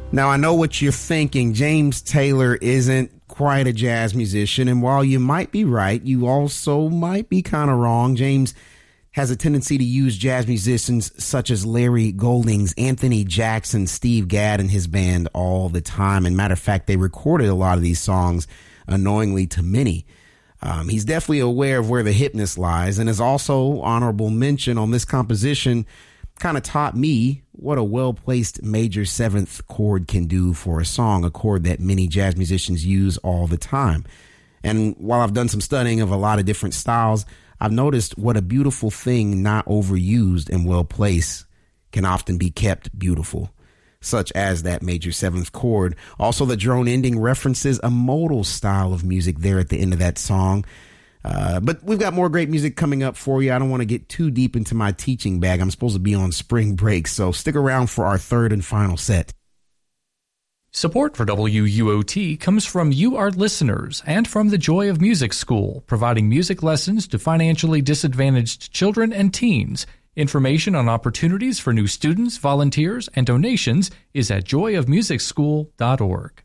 Now, I know what you're thinking. James Taylor isn't quite a jazz musician, and while you might be right, you also might be kind of wrong. James has a tendency to use jazz musicians such as Larry Goldings, Anthony Jackson, Steve Gadd, and his band all the time. And matter of fact, they recorded a lot of these songs unknowingly to many. He's definitely aware of where the hipness lies, and is also honorable mention on this composition kind of taught me what a well-placed major seventh chord can do for a song, a chord that many jazz musicians use all the time. And while I've done some studying of a lot of different styles, I've noticed what a beautiful thing not overused and well-placed can often be kept beautiful, such as that major seventh chord. Also, the drone ending references a modal style of music there at the end of that song. But we've got more great music coming up for you. I don't want to get too deep into my teaching bag. I'm supposed to be on spring break, so stick around for our third and final set. Support for WUOT comes from you, our listeners, and from the Joy of Music School, providing music lessons to financially disadvantaged children and teens. Information on opportunities for new students, volunteers, and donations is at joyofmusicschool.org.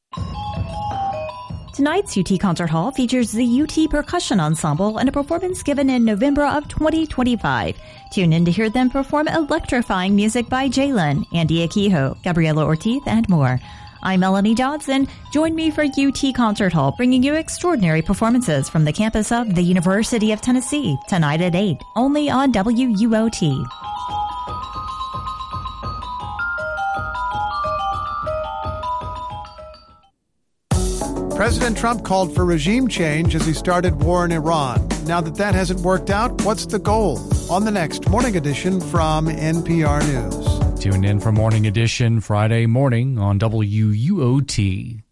Tonight's UT Concert Hall features the UT Percussion Ensemble and a performance given in November of 2025. Tune in to hear them perform electrifying music by Jalen, Andy Akiho, Gabriela Ortiz, and more. I'm Melanie Dodson. Join me for UT Concert Hall, bringing you extraordinary performances from the campus of the University of Tennessee, tonight at 8, only on WUOT. President Trump called for regime change as he started war in Iran. Now that hasn't worked out, what's the goal? On the next Morning Edition from NPR News. Tune in for Morning Edition Friday morning on WUOT.